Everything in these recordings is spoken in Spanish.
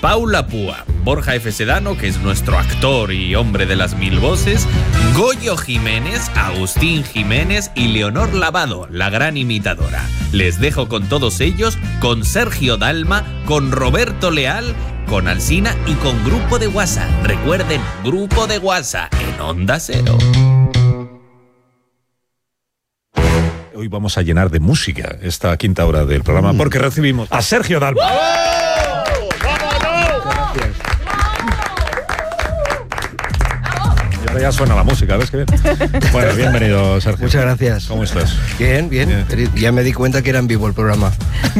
Paula Púa, Borja F. Sedano, que es nuestro actor y hombre de las 1000 voces, Goyo Jiménez, Agustín Jiménez y Leonor Lavado, la gran imitadora. Les dejo con todos ellos, con Sergio Dalma, con Roberto Leal, con Alsina y con Grupo de WhatsApp. Recuerden, Grupo de WhatsApp en Onda Cero. Hoy vamos a llenar de música esta quinta hora del programa porque recibimos a Sergio Dalma. Y ahora ya suena la música, ¿ves qué bien? Bueno, bienvenido, Sergio. Muchas gracias. ¿Cómo estás? Bien. Ya me di cuenta que era en vivo el programa.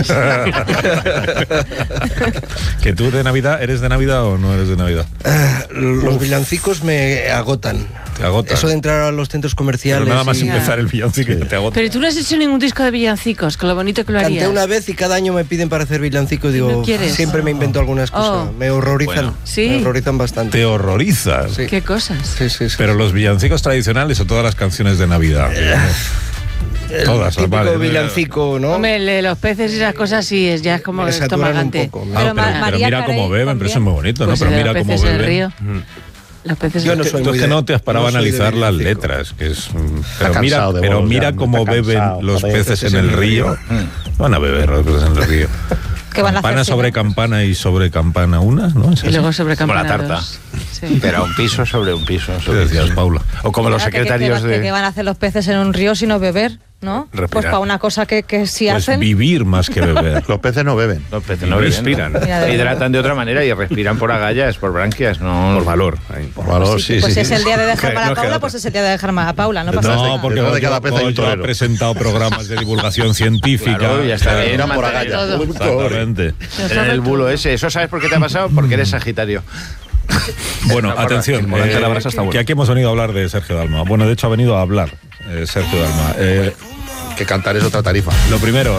¿Que tú de Navidad eres de Navidad o no eres de Navidad? Los villancicos me agotan. Te agotan. Eso de entrar a los centros comerciales. Pero nada más y... empezar el villancico te agota. Pero tú no has hecho ningún disco de villancicos, con lo bonito que lo harías. Canté una vez y cada año me piden para hacer villancicos. Digo, ¿No quieres? siempre me invento algunas cosas. Me horrorizan. Bueno. ¿Sí? Me horrorizan bastante. Te horrorizas. Sí. ¿Qué cosas? Sí. Pero los villancicos tradicionales o todas las canciones de Navidad. Todas, típico vale. Villancico, ¿no? Hombre, el de los peces y esas cosas sí, ya es como Me saturan estomagante. un poco. Pero María mira cómo Carey beben, pero eso es muy bonito, Pues ¿no? Pero de mira los cómo peces en el beben. río. Los peces Yo no Tú soy es muy que de- no te has parado a no soy de analizar las villancico. letras, que es... cansado de pero vos, mira ya, cómo está beben cansado, los joder, peces en el río. Van a beber los peces en el río. ¿Qué van a Campana hacer? sobre campana y sobre campana una, ¿no? ¿Es Y así? luego sobre Como la campana tarta. dos. Sí. Pero un piso sobre un piso. ¿Qué decías, Paula? O como los Espérate, secretarios ¿qué de... van a hacer los peces en un río sino beber? ¿No? Respirar. Pues para una cosa que sí Pues hacen. vivir más que beber. Los peces no beben. Los peces no beben. respiran. Mira, de Se verdad. hidratan de otra manera y respiran por agallas, por branquias, no por valor. Por valor, sí, Pues sí. es el día de dejar Que para no Paula, queda pues es el día de dejar más a Paula. No pasa No, nada. porque Detrás de cada pez hay un Goyo ha torero. presentado programas de divulgación científica. Claro, ya está bien. Claro, Irán por agallas. todo. Exactamente. En el bulo ese. ¿Eso sabes por qué te ha pasado? Porque eres Sagitario. Bueno, atención, el volante de la brasa está bueno. que aquí hemos venido a hablar de Sergio Dalma. Bueno, de hecho ha venido a hablar Sergio Dalma. Que cantar es otra tarifa. Lo primero,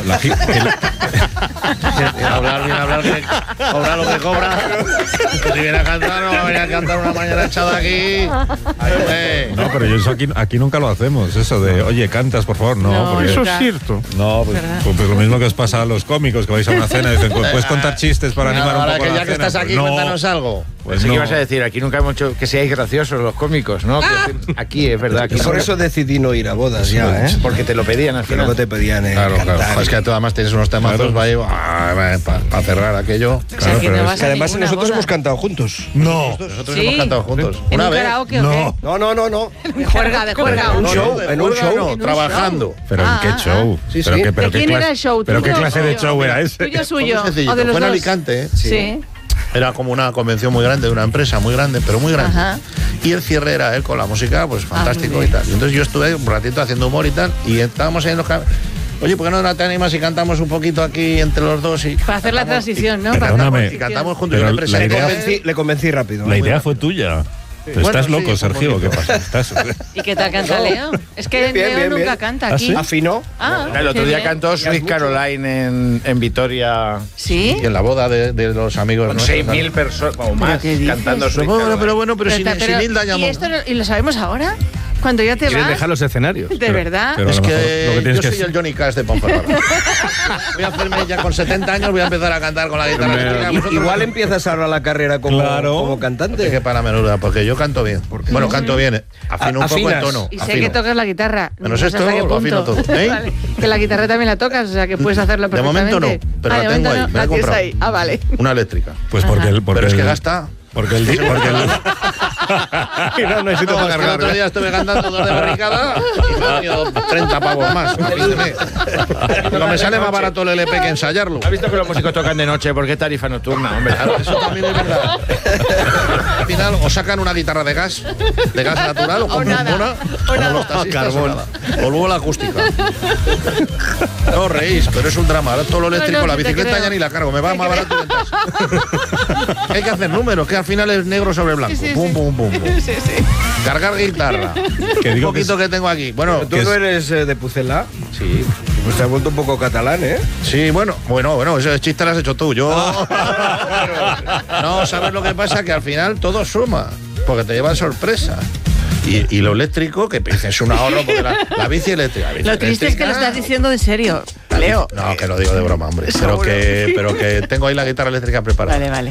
hablar, que cobra lo que cobra. Si viene a cantar, no va a venir a cantar una mañana echada aquí. Ay, hombre. no, pero yo eso aquí nunca lo hacemos, eso de, oye, cantas, por favor, no. No, porque, eso es cierto. no, pues lo mismo que os pasa a los cómicos, que vais a una cena y dicen, pues, ¿puedes contar chistes para animar un Ahora poco que la ya que cena? estás aquí, Pues no. cuéntanos algo. Pues Pensé no. que ibas a decir, aquí nunca hemos hecho que seáis graciosos los cómicos, ¿no? Que aquí es verdad. Aquí Por eso decidí no ir a bodas ya, ¿eh? Porque te lo pedían al Que luego final. te pedían Claro, cantar. claro. Es que tú además tienes unos temazos para cerrar aquello. O sea, que no vas Que a además ninguna nosotros boda. hemos cantado juntos. No, Nosotros Sí. hemos cantado juntos. ¿En Una un vez. karaoke o no. No. qué? De juerga. Un show, en un show. No, trabajando. ¿Pero en qué show? Sí, ¿Pero sí. qué, pero ¿De qué quién clase, era el show? ¿Pero qué ¿Tuyo clase o de mío? show era ese? ¿Tuyo o Fue muy suyo? sencillito. ¿O de los Fue en dos? Alicante, ¿eh? Sí. Era como una convención muy grande de una empresa muy grande, pero muy grande. Ajá. Y el cierre era él con la música, pues fantástico muy y bien. tal. Y entonces yo estuve un ratito haciendo humor y tal, y estábamos ahí en los oye, ¿por qué no te animas y cantamos un poquito aquí entre los dos? Y Para hacer la cantamos- transición, ¿no? Perdóname. Y cantamos juntos. Pero Yo le la presenté. idea- Le convencí rápido. La idea fue tuya. Bueno, ¿Estás sí, loco, fue Sergio? ¿Qué bonito. pasa? ¿Estás... ¿Y qué tal canta Leo? Es que Bien, Leo bien, nunca bien. canta ¿Ah, aquí. sí? ¿Afinó? El otro qué día bien. cantó Sweet Caroline en Vitoria. ¿Sí? Y en la boda de los amigos. Con nuestros, 6.000 personas o más qué dices? cantando Sweet Pero Caroline. bueno, pero sin Hilda ¿Y, llamó. esto ¿Y lo sabemos ahora? Cuando ya te ¿Quieren vas. dejar los escenarios? ¿De verdad? pero a Es lo que, mejor lo que tienes yo que soy el Johnny Cash de Ponferrada. Voy a hacerme ya con 70 años, voy a empezar a cantar con la guitarra eléctrica. Vosotros- Igual empiezas ahora la carrera como, Claro. como Es cantante. que para menuda, porque yo canto bien. Bueno, canto bien. Afino un poco el Afinas. tono. Y sé afino. que tocas la guitarra. Menos No sé esto, hasta qué lo afino punto. todo. ¿Eh? Vale. Que la guitarra también la tocas, o sea que puedes hacerlo De perfectamente. momento no, pero Ah, la de tengo momento ahí, no, me la he tienes comprado. ahí. Ah, vale. Una eléctrica. Pues porque el... Porque Pero es que el- gasta. Porque el... no necesito No, es que el otro día estuve cantando 2 de barricada y me han venido 30 pavos más. No me sale más barato el LP que ensayarlo. ¿Has visto que los músicos tocan de noche? ¿Por qué tarifa nocturna, hombre? Claro, eso también es verdad. Al final o sacan una guitarra de gas natural, o con nada, bombona, como los taxistas, o nada. O luego la acústica. No os reís, pero es un drama. Ahora todo lo eléctrico, No, la sí te bicicleta creo. ya ni la cargo, me va más barato que el taxi. Hay que hacer números, que al final es negro sobre blanco. Sí, sí, Pum, sí. pum, pum, pum. Sí, sí. Cargar guitarra. Que Un digo poquito que tengo aquí. Bueno, ¿Tú no eres de Pucela? Sí. Pues te has vuelto un poco catalán, ¿eh? sí, bueno, ese chiste lo has hecho tú. Yo. No, ¿sabes lo que pasa? Que al final todo suma, porque te llevan sorpresa. Y lo eléctrico, que es un ahorro, porque la bici eléctrica. Lo triste es que lo estás diciendo de serio, Leo. No, que lo digo de broma, hombre. Pero que tengo ahí la guitarra eléctrica preparada. Vale, vale.